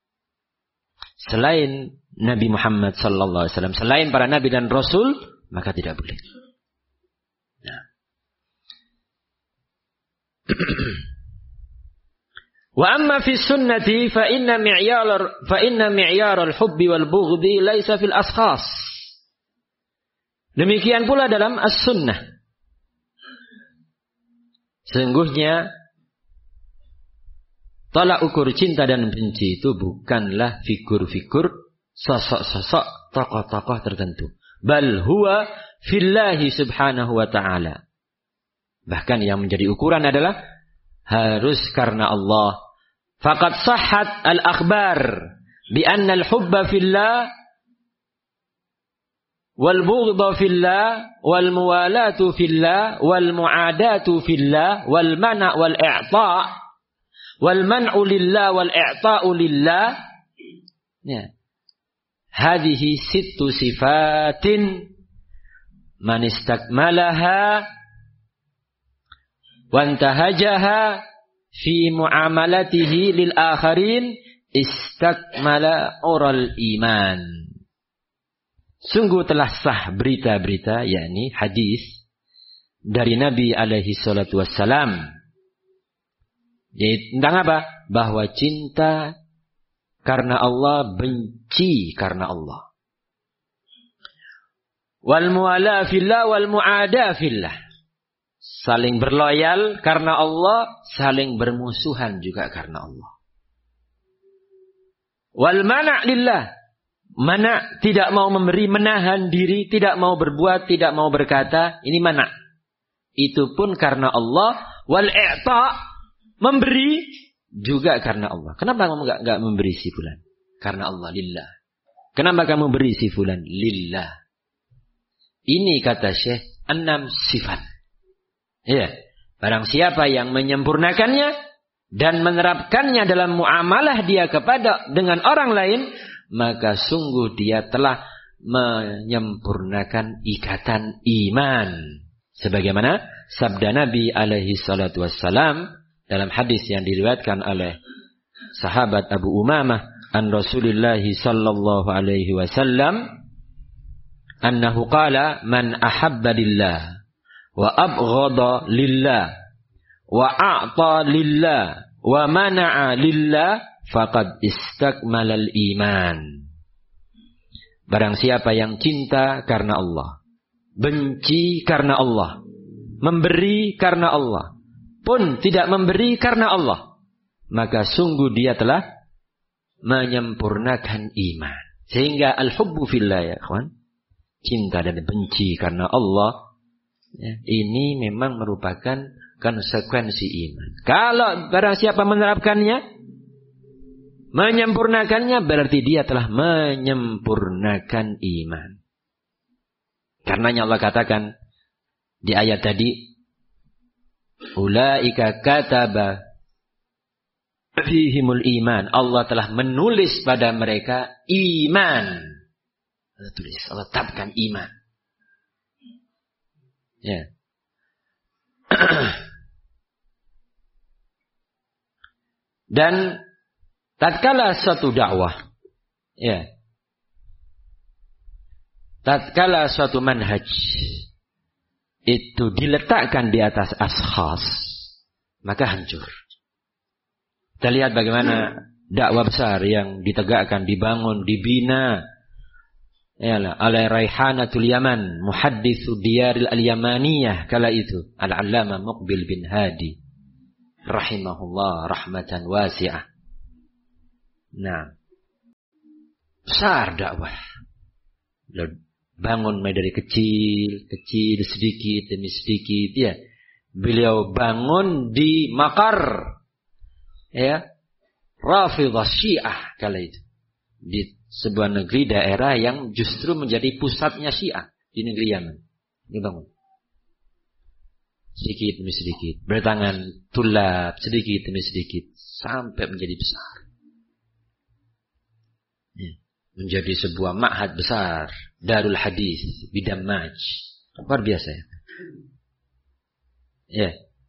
Speaker 2: Selain Nabi Muhammad sallallahu alaihi wasallam, selain para nabi dan rasul, maka tidak boleh. Nah. Wa amma fi sunnati fa inna mi'yar al-hubbi wal bughdi laisa fil ashkhas. Demikian pula dalam as-sunnah. Sesungguhnya tolak ukur cinta dan benci itu bukanlah figur-figur, sosok-sosok, tokoh-tokoh tertentu. Bal huwa fillahi subhanahu wa ta'ala. Bahkan yang menjadi ukuran adalah harus karena Allah. Faqad sahhat al-akhbar bi anna al-hubba fillah wal bughdha fillah wal muwalatu fillah wal muadatu fillah wal mana' wal i'ta' wal man'u lillah wal i'ta'u lillah. Ya. Hadhihi sittu sifatin man istakmalaha wa intahajaha fi muamalatihi lil akharin istakmala ural iman. Sungguh telah sah berita-berita, yakni hadis dari Nabi alaihi salatu wassalam. Yaitu tentang apa? Bahwa cinta karena Allah, benci karena Allah. Wal muwala fillah wal muada fillah. Saling berloyal karena Allah, saling bermusuhan juga karena Allah. Wal mana' lillah. Mana' tidak mau memberi, menahan diri, tidak mau berbuat, tidak mau berkata, ini mana'. Itu pun karena Allah. Wal i'ta', memberi juga karena Allah. Kenapa kamu enggak memberi si fulan? Karena Allah, lillah. Kenapa kamu beri si fulan? Lillah. Ini kata Syekh 6 sifat. Ya, barang siapa yang menyempurnakannya dan menerapkannya dalam muamalah dia dengan orang lain, maka sungguh dia telah menyempurnakan ikatan iman. Sebagaimana sabda Nabi alaihi salatu wassalam dalam hadis yang diriwayatkan oleh sahabat Abu Umamah an Rasulillah sallallahu alaihi wasallam annahu qala man ahabba lillah wa abghada lillah wa a'ta lillah wa mana'a lillah faqad istakmalal iman. Barang siapa yang cinta karena Allah, benci karena Allah, memberi karena Allah, pun tidak memberi karena Allah, maka sungguh dia telah menyempurnakan iman. Sehingga al-hubbu fillah, ya kawan, cinta dan benci karena Allah, ya, ini memang merupakan konsekuensi iman. Kalau barang siapa menerapkannya, menyempurnakannya, berarti dia telah menyempurnakan iman. Karenanya Allah katakan di ayat tadi, ulaika kataba fihimul iman. Allah telah menulis pada mereka iman. Allah tulis, Allah tetapkan iman. Ya. Dan tatkala suatu dakwah, ya, tatkala suatu manhaj itu diletakkan di atas ashas, maka hancur. Kita lihat bagaimana dakwah besar yang ditegakkan, dibangun, dibina, yalah, oleh Raihanatul Yaman, muhadditsu diyaril al-Yamaniyah kala itu, Al-Allamah Muqbil bin Hadi rahimahullah rahmatan wasi'ah. Nah, besar dakwah. Bangun mulai dari kecil sedikit demi sedikit ya. Beliau bangun di Makar ya, Rafidhah Syiah kala itu. Di sebuah negeri daerah yang justru menjadi pusatnya Syiah di negeri Yaman. Dibangun. Sedikit demi sedikit, bertangan tulab sedikit demi sedikit sampai menjadi besar. Ya. Menjadi sebuah ma'had besar, Darul Hadis di Dammaj. Luar biasa ya. Ya.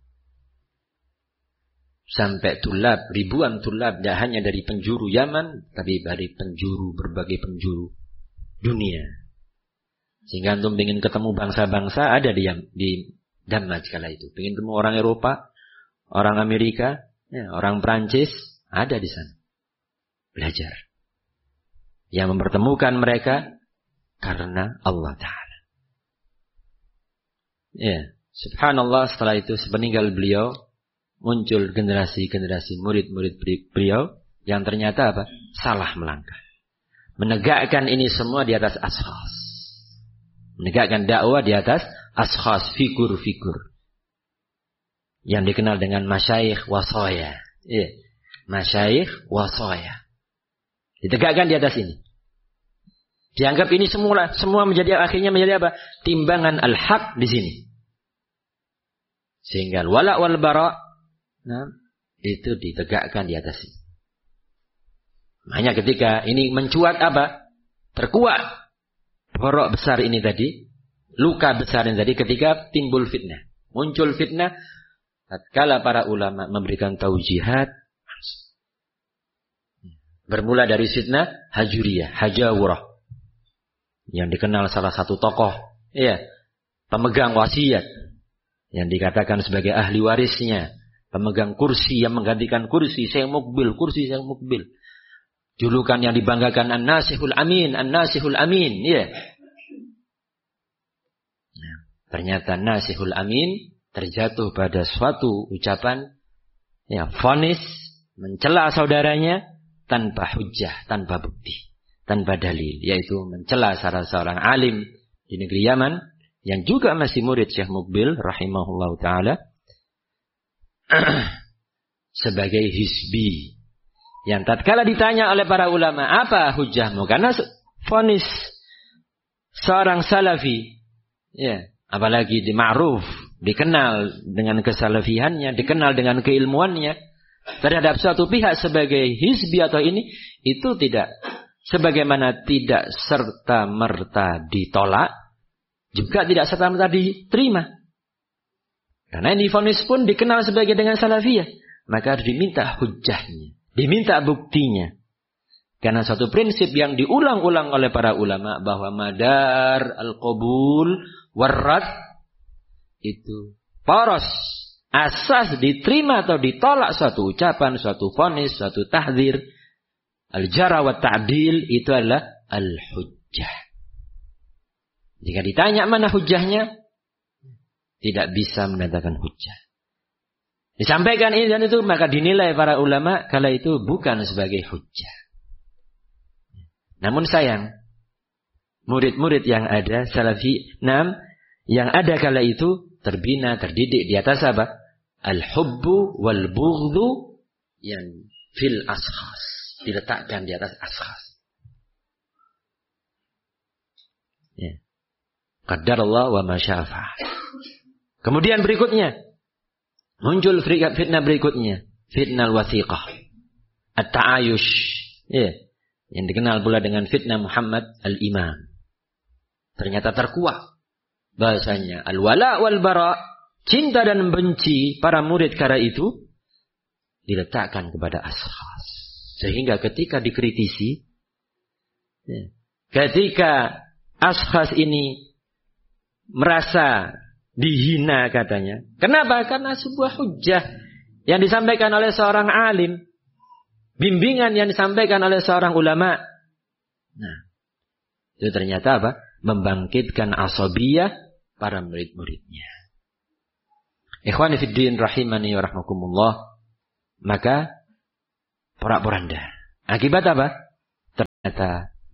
Speaker 2: Sampai tulab, ribuan tulab, tidak hanya dari penjuru Yaman, tapi dari berbagai penjuru dunia. Sehingga antum ingin ketemu bangsa-bangsa ada di Dammaj kala itu. Ingin ketemu orang Eropa, orang Amerika, ya, orang Prancis, ada di sana. Belajar. Yang mempertemukan mereka karena Allah Ta'ala. Ya, subhanallah, setelah itu sepeninggal beliau muncul generasi-generasi murid-murid beliau yang ternyata apa? Salah melangkah. Menegakkan ini semua di atas ashas. Menegakkan dakwah di atas ashas, figur-figur. Yang dikenal dengan masyayikh wasaya. Ya, masyayikh wasaya. Ditegakkan di atas ini. Dianggap ini semua menjadi akhirnya menjadi apa? Timbangan al-haq di sini. Sehingga wala wal bara, nah, itu ditegakkan di atas ini. Hanya ketika ini mencuat apa? Terkuat borok besar ini tadi, luka besar ini tadi ketika timbul fitnah. Muncul fitnah tatkala para ulama memberikan taujihat. Bermula dari fitnah Hajuriyah, Hajawurah. Yang dikenal salah satu tokoh, ya, pemegang wasiat. Yang dikatakan sebagai ahli warisnya. Pemegang kursi yang menggantikan kursi Syekh Muqbil, kursi Syekh Muqbil. Julukan yang dibanggakan An-Nasihul Amin, An-Nasihul Amin, ya. Nah, ternyata Nasihul Amin terjatuh pada suatu ucapan, ya, vonis, mencela saudaranya, tanpa hujjah, tanpa bukti, tanpa dalil, yaitu mencela salah seorang alim di negeri Yaman yang juga masih murid Syekh Muqbil rahimahullah taala sebagai hizbi. Yang tatkala ditanya oleh para ulama, apa hujjahmu? Karena vonis seorang salafi, ya, apalagi di ma'ruf, dikenal dengan kesalafiannya, dikenal dengan keilmuannya, terhadap suatu pihak sebagai hizbi atau ini, itu tidak sebagaimana tidak serta-merta ditolak, juga tidak serta-merta diterima. Karena ini vonis pun dikenal sebagai dengan salafiyah, maka harus diminta hujjahnya, diminta buktinya. Karena satu prinsip yang diulang-ulang oleh para ulama bahwa madar al-qabul warrad itu poros. Asas diterima atau ditolak suatu ucapan, suatu vonis, suatu tahdzir, al-jarh wa ta'dil, itu adalah al-hujjah. Jika ditanya mana hujjahnya, tidak bisa mendatangkan hujjah. Disampaikan ini dan itu, maka dinilai para ulama kala itu bukan sebagai hujjah. Namun sayang, murid-murid yang ada, salafi, yang ada kala itu terbina, terdidik di atas apa? Al-hubbu wal-bughdhu yang fil ashas. Diletakkan di atas ashas. Ya. Qaddarallah wa ma syaa fa'al. Kemudian berikutnya muncul fitnah berikutnya, fitnah al-wathiqah, at-ta'ayush, ya, yang dikenal pula dengan fitnah Muhammad al-Imam. Ternyata terkuat bahasanya al-wala wal bara, cinta dan benci para murid kala itu diletakkan kepada ashas. Sehingga ketika dikritisi, ya, ketika ashas ini merasa dihina katanya. Kenapa? Karena sebuah hujjah yang disampaikan oleh seorang alim, bimbingan yang disampaikan oleh seorang ulama. Nah, itu ternyata apa? Membangkitkan asabiyah para murid-muridnya. Ikhwani fid din rahimani wa rahmakumullah. Maka porak-poranda. Akibat apa? Ternyata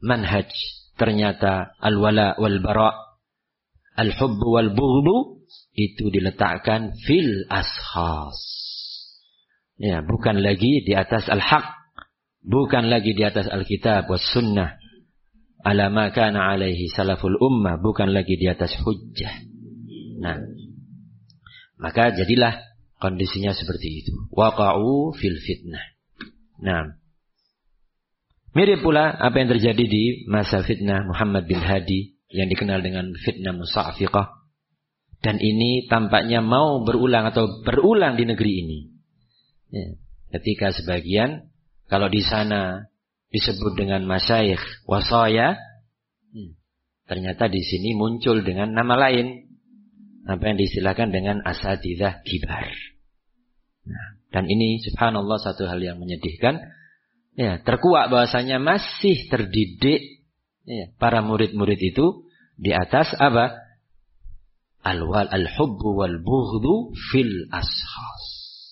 Speaker 2: manhaj. Ternyata al-wala wal-bara, al-hubb wal-bughdu itu diletakkan fil ashas. Ya, bukan lagi di atas al-haq, bukan lagi di atas al-kitab was sunnah. Ala ma kana alaihi salaful ummah, bukan lagi di atas hujjah. Nah, maka jadilah kondisinya seperti itu. Waqa'u fil fitnah. Nah, mirip pula apa yang terjadi di masa fitnah Muhammad bin Hadi yang dikenal dengan fitnah Musafiqah. Dan ini tampaknya mau berulang atau berulang di negeri ini. Ya, ketika sebagian, kalau di sana disebut dengan masyayikh wasaya, ternyata di sini muncul dengan nama lain, apa yang diistilahkan dengan asatidzah kibar. Nah, dan ini subhanallah satu hal yang menyedihkan. Ya, terkuak bahwasanya masih terdidik ya, para murid-murid itu di atas apa? Al-hubbu wal-bughdu fil ashas.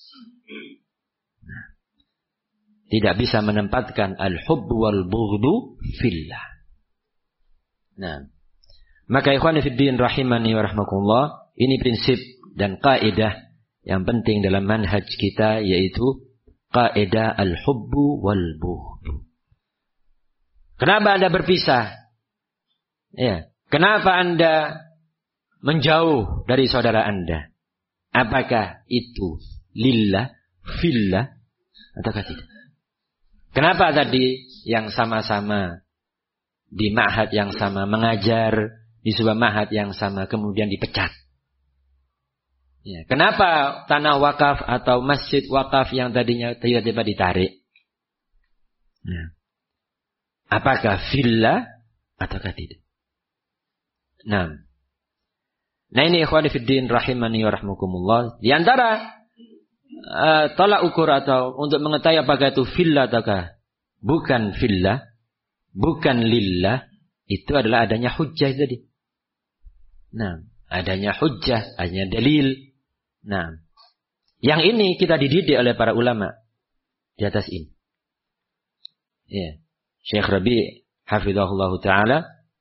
Speaker 2: Nah, tidak bisa menempatkan al-hubbu wal-bughdu fillah. Nah, maka ikhwani fiddin rahimani wa rahmakumullah, ini prinsip dan kaidah yang penting dalam manhaj kita, yaitu kaidah al-hubbu wal-bughdu. Kenapa Anda berpisah? Ya, kenapa Anda menjauh dari saudara Anda? Apakah itu lillah, fillah, ataukah tidak? Kenapa tadi yang sama-sama di ma'had yang sama, mengajar di sebuah ma'had yang sama, kemudian dipecat? Ya, kenapa tanah wakaf atau masjid wakaf yang tadinya tiba-tiba ditarik? Ya. Apakah fillah ataukah tidak? Nah ini ikhwani fiddin rahimani wa rahmukumullah. Di antara tolak ukur atau untuk mengetahui apakah itu fillah ataukah bukan fillah, bukan lillah, itu adalah adanya hujjah tadi. Nah, adanya hujjah, adanya dalil. Nah, yang ini kita dididik oleh para ulama di atas ini. Ya, Syekh Rabi' hafizahullah ta'ala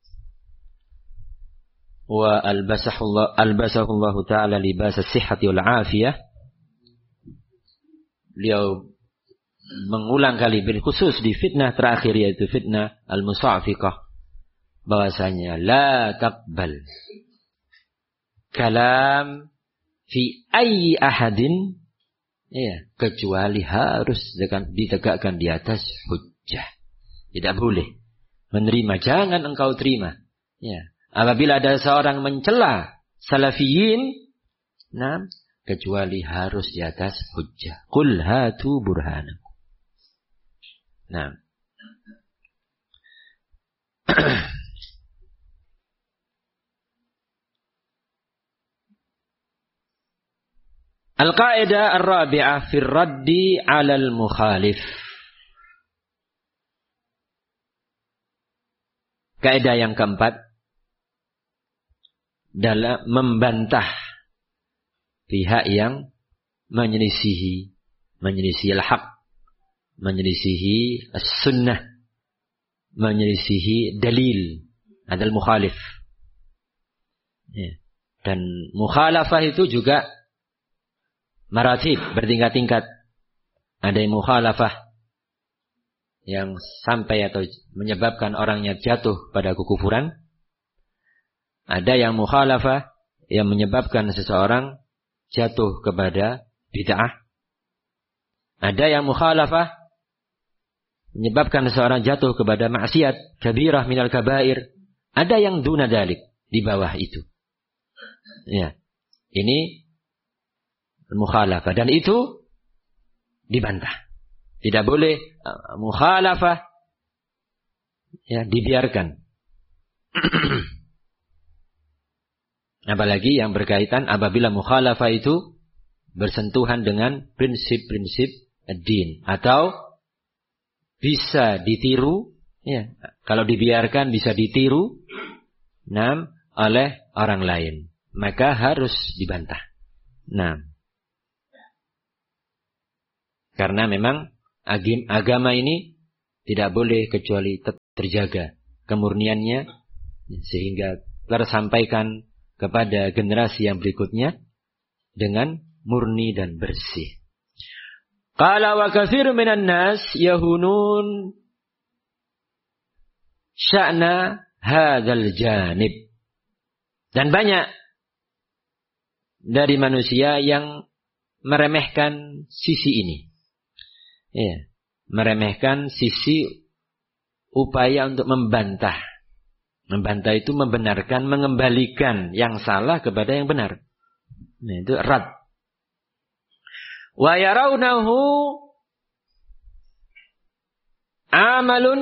Speaker 2: wa albasahullah ta'ala libas as-sihhati wal afiyah. Beliau mengulang kali bil khusus di fitnah terakhir, yaitu fitnah al-musafiqah, bahwasanya la taqbal kalam fi ayyi ahadin, ya, kecuali harus ditegakkan di atas hujjah. Tidak boleh menerima, jangan engkau terima. Ya, apabila ada seorang mencela salafiyin, nah, kecuali harus di atas hujjah. Qul hatu burhanakum. Nah, al-qaidah ar-rabi'ah fi raddi 'ala al-mukhalif. Kaidah yang keempat dalam membantah pihak yang menyelisihi al-haq, menyelisihi as-sunnah, menyelisihi dalil, adalah mukhalif. Ya. Dan mukhalafah itu juga maratib, bertingkat-tingkat. Ada yang mukhalafah yang sampai atau menyebabkan orangnya jatuh pada kekufuran. Ada yang mukhalafah yang menyebabkan seseorang jatuh kepada bid'ah. Ada yang mukhalafah menyebabkan seseorang jatuh kepada maksiat, kabirah minal kabair. Ada yang duna dalik, di bawah itu. Ya. Ini mukhalafah, dan itu dibantah. Tidak boleh mukhalafah ya dibiarkan. Apalagi yang berkaitan apabila mukhalafah itu bersentuhan dengan prinsip-prinsip ad-din atau bisa ditiru, ya, kalau dibiarkan bisa ditiru oleh orang lain, maka harus dibantah. Nah, karena memang agama ini tidak boleh kecuali terjaga kemurniannya sehingga tersampaikan kepada generasi yang berikutnya dengan murni dan bersih. Qala wa katsirun minan nas yahunun sya'na hadzal janib. Dan banyak dari manusia yang meremehkan sisi ini. Ya, meremehkan sisi upaya untuk membantah. Membantah itu membenarkan, mengembalikan yang salah kepada yang benar. Nah, itu rad. Wa yarawnahu amalun